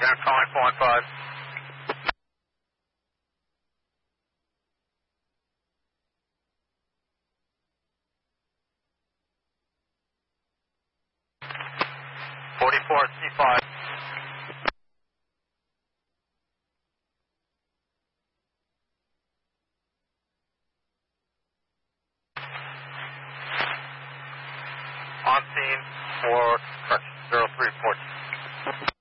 You're calling 415. C5. On scene for correction 0314.